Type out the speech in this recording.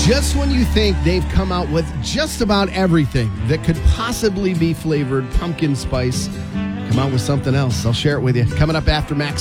Just when you think they've come out with just about everything that could possibly be flavored pumpkin spice, come out with something else. I'll share it with you. Coming up after Max